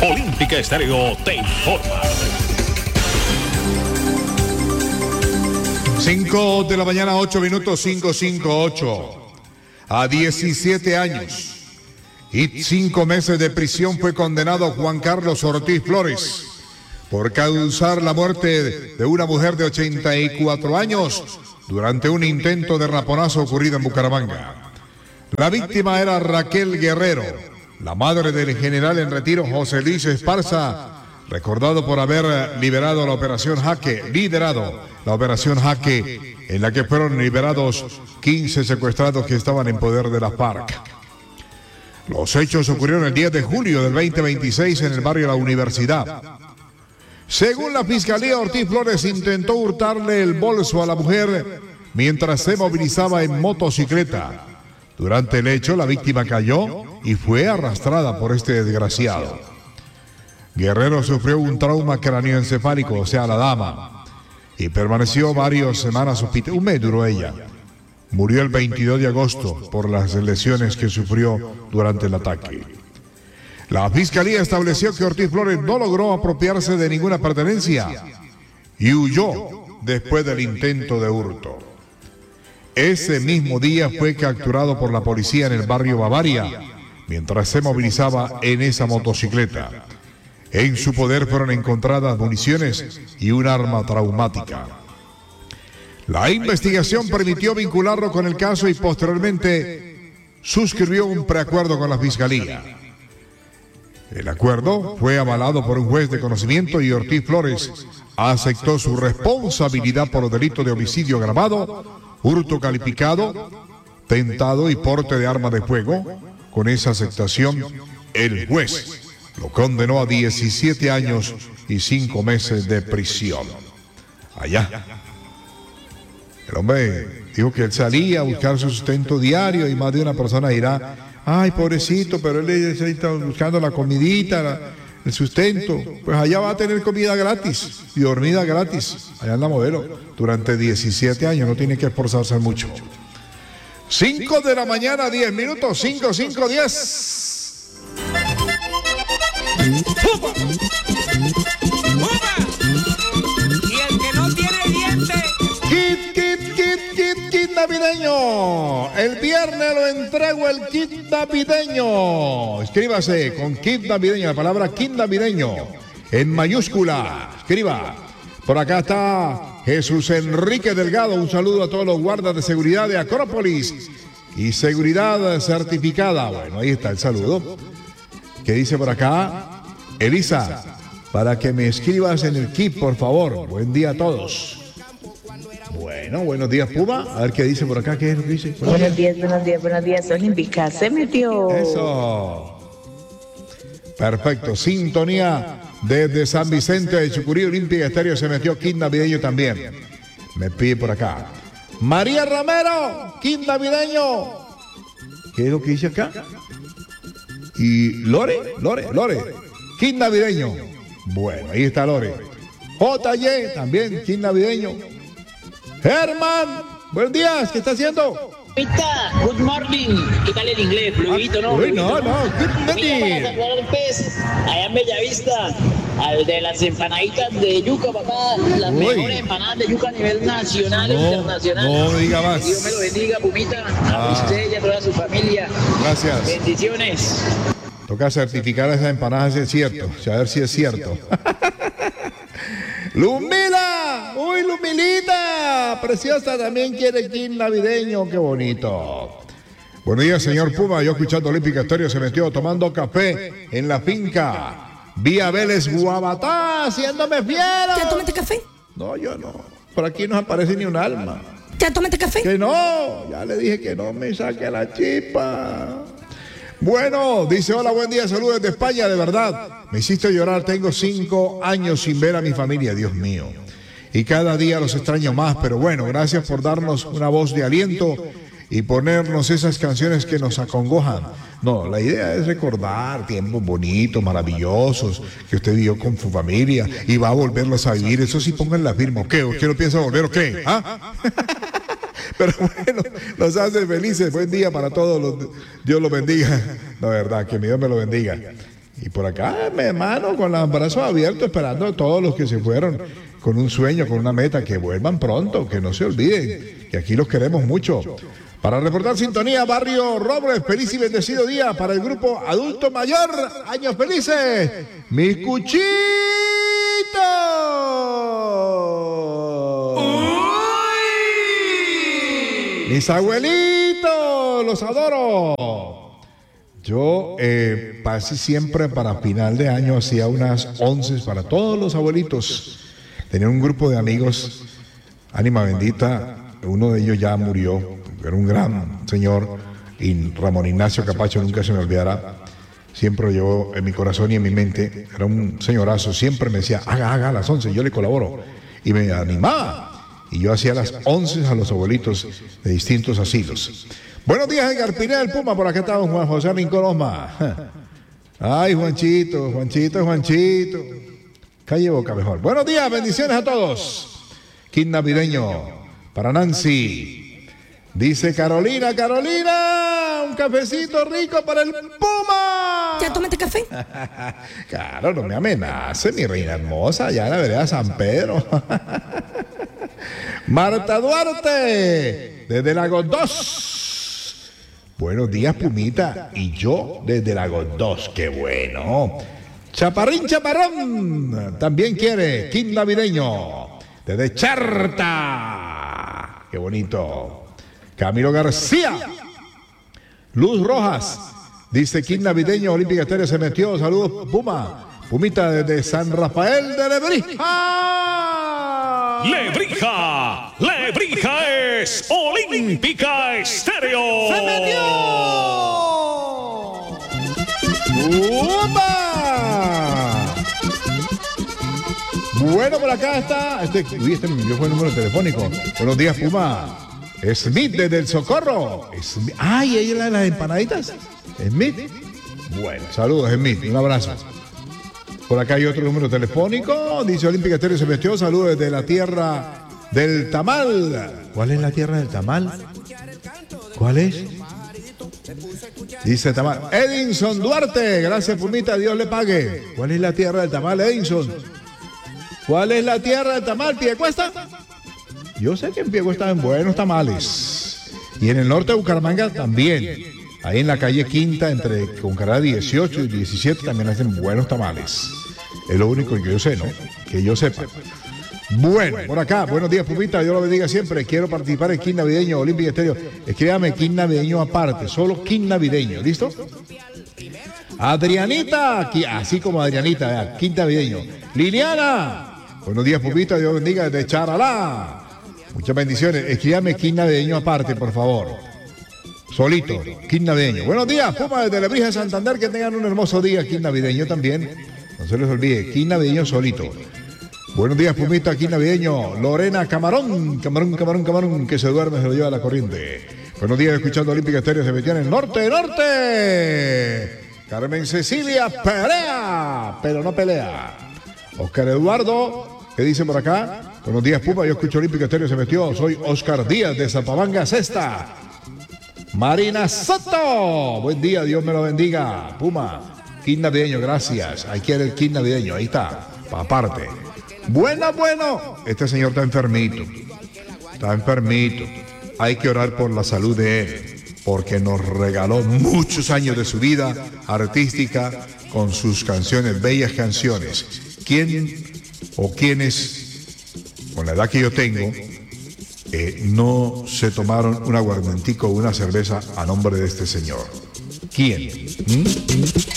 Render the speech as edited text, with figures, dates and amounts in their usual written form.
Olímpica Estéreo te informa. 5 de la mañana, 8 minutos, 5:58. A 17 años y 5 meses de prisión fue condenado Juan Carlos Ortiz Flores por causar la muerte de una mujer de 84 años durante un intento de raponazo ocurrido en Bucaramanga. La víctima era Raquel Guerrero, la madre del general en retiro José Luis Esparza, recordado por haber liderado la operación Jaque, en la que fueron liberados 15 secuestrados que estaban en poder de las FARC. Los hechos ocurrieron el 10 de julio del 2026 en el barrio La Universidad. Según la Fiscalía, Ortiz Flores intentó hurtarle el bolso a la mujer mientras se movilizaba en motocicleta. Durante el hecho, la víctima cayó y fue arrastrada por este desgraciado. Guerrero sufrió un trauma cráneoencefálico, o sea, la dama, y permaneció varias semanas hospitalizada. Un mes duró ella. Murió el 22 de agosto por las lesiones que sufrió durante el ataque. La Fiscalía estableció que Ortiz Flores no logró apropiarse de ninguna pertenencia y huyó después del intento de hurto. Ese mismo día fue capturado por la policía en el barrio Bavaria mientras se movilizaba en esa motocicleta. En su poder fueron encontradas municiones y un arma traumática. La investigación permitió vincularlo con el caso y posteriormente suscribió un preacuerdo con la Fiscalía. El acuerdo fue avalado por un juez de conocimiento y Ortiz Flores aceptó su responsabilidad por los delitos de homicidio agravado, hurto calificado, tentado y porte de arma de fuego. Con esa aceptación, el juez lo condenó a 17 años y 5 meses de prisión. Allá. El hombre dijo que él salía a buscar su sustento diario y más de una persona dirá: ay, pobrecito, pero él está buscando la comidita, el sustento. Pues allá va a tener comida gratis y dormida gratis. Allá en la Modelo, durante 17 años, no tiene que esforzarse mucho. 5 de la mañana, 10 minutos, 5:10. ¡Puma! ¡Puma! Y el que no tiene dientes. Kit navideño. El viernes lo entrego el kit navideño. Escríbase con kit navideño, la palabra kit navideño en mayúscula. Escriba. Por acá está Jesús Enrique Delgado. Un saludo a todos los guardas de seguridad de Acrópolis y seguridad certificada. Bueno, ahí está el saludo. ¿Qué dice por acá? Elisa, para que me escribas en el kit, por favor. Buen día a todos. Bueno, buenos días, Puma. A ver qué dice por acá. ¿Qué es lo que dice? Buenos días. Olímpica se metió. Eso. Perfecto. Sintonía desde San Vicente de Chucurí. Olímpica Estéreo se metió. Kit navideño también. Me pide por acá. María Romero, kit navideño. ¿Qué es lo que dice acá? Y Lore. Kit navideño. Bueno, ahí está Lore. JY, también kit navideño. Herman, buenos días, ¿qué está haciendo? Good morning. ¿Qué tal el inglés? Fluidito, ¿no? Uy, no, good morning. Para saludar al pez, allá en Bellavista, al de las empanaditas de yuca, papá. Las mejores empanadas de yuca a nivel nacional e internacional. No diga más. Que Dios me lo bendiga, Pumita, a usted y a toda su familia. Gracias. Bendiciones. Toca certificar esas empanadas si es cierto, a ver si es cierto. Lumila, uy, Lumilita, preciosa, también quiere kit navideño, qué bonito. Buenos días, señor Puma, yo escuchando Olímpica Estéreo se metió tomando café en la finca Vía Vélez Guabatá, haciéndome fiero. ¿Ya tomaste café? No, yo no, por aquí no aparece ni un alma. ¿Ya tomaste café? Que no, ya le dije que no me saque la chispa. Bueno, dice: hola, buen día, saludos desde España, de verdad. Me hiciste llorar, tengo 5 años sin ver a mi familia, Dios mío. Y cada día los extraño más, pero bueno, gracias por darnos una voz de aliento y ponernos esas canciones que nos acongojan. No, la idea es recordar tiempos bonitos, maravillosos, que usted vivió con su familia y va a volverlos a vivir. Eso sí, pongan la firma. ¿Qué? ¿Usted lo piensa volver o qué? ¿Ah? Pero bueno, nos hace felices. Buen día para todos. Dios los bendiga. La verdad, que mi Dios me lo bendiga. Y por acá, mi hermano, con los brazos abiertos, esperando a todos los que se fueron con un sueño, con una meta, que vuelvan pronto, que no se olviden, que aquí los queremos mucho. Para reportar sintonía, Barrio Robles, feliz y bendecido día para el grupo Adulto Mayor. Años felices, mis cuchitos. Mis abuelitos, los adoro. Yo casi siempre para final de año hacía unas 11 para todos los abuelitos. Tenía un grupo de amigos, ánima bendita, uno de ellos ya murió, era un gran señor, y Ramón Ignacio Capacho, nunca se me olvidará, siempre lo llevo en mi corazón y en mi mente, era un señorazo, siempre me decía, haga a las 11, yo le colaboro, y me animaba, y yo hacía las 11 a los abuelitos de distintos asilos. Buenos días, Edgar Pineda del Puma, por acá estamos, Juan José Rincón Osma. Ay, Juanchito. Calle Boca mejor. Buenos días, bendiciones a todos. Kit navideño para Nancy. Dice Carolina, un cafecito rico para el Puma. ¿Ya tomaste café? Claro, no me amenace, mi reina hermosa, ya en la vereda San Pedro. Marta Duarte, desde Lagos 2. Buenos días, Pumita. Y yo desde Lagos 2, qué bueno. Chaparrón, también quiere, kit navideño, desde Charta, qué bonito. Camilo García, Luz Rojas, dice kit navideño, Olímpica Estéreo se metió, saludos Pumita desde San Rafael de Lebrija. Lebrija es Olímpica Estéreo. ¡Se metió! ¡Upa! Bueno, por acá está. Este me envió el número telefónico. Buenos días, Puma. Smith desde el Socorro. Ay, ahí las empanaditas. Smith. Bueno, saludos, Smith. Un abrazo. Por acá hay otro número telefónico. Dice Olímpica Estéreo se metió. Saludos desde la tierra del tamal. ¿Cuál es la tierra del tamal? ¿Cuál es? Dice tamal. Edinson Duarte. Gracias, Pumita. Dios le pague. ¿Cuál es la tierra del tamal, Edinson? ¿Cuál es la tierra del tamal? ¿Piedecuesta? Yo sé que en Piedecuesta hay buenos tamales. Y en el norte de Bucaramanga también. Ahí en la calle Quinta, entre Concará 18 y 17, también hacen buenos tamales. Es lo único que yo sé, ¿no? Que yo sepa. Bueno, por acá, buenos días, Pumita, Dios lo bendiga siempre. Quiero participar en kit navideño, Olímpica Estéreo. Escríbame kit navideño aparte, solo kit navideño, ¿listo? Adrianita, así como Adrianita, kit navideño. Liliana, buenos días, Pumita, Dios bendiga desde Charalá. Muchas bendiciones. Escríbame kit navideño aparte, por favor. Solito, kit navideño. Buenos días, Puma, desde Lebrija de Santander, que tengan un hermoso día, kit navideño también. No se les olvide, kit navideño solito. Buenos días, Pumita, aquí navideño. Lorena Camarón, que se duerme, se lo lleva a la corriente. Buenos días, escuchando Olímpica Estéreo, se metían en norte. Carmen Cecilia pelea, pero no pelea. Oscar Eduardo, ¿qué dice por acá? Buenos días, Puma, yo escucho Olímpica Estéreo, se metió. Soy Oscar Díaz de Zapamanga, Cesta. Marina Soto, buen día, Dios me lo bendiga. Puma, kit navideño, gracias. Ahí quiere el kit navideño, ahí está, aparte. Bueno, este señor está enfermito. Hay que orar por la salud de él, porque nos regaló muchos años de su vida artística con sus canciones, bellas canciones. ¿Quién o quiénes, con la edad que yo tengo, no se tomaron un aguardientico o una cerveza a nombre de este señor? ¿Quién?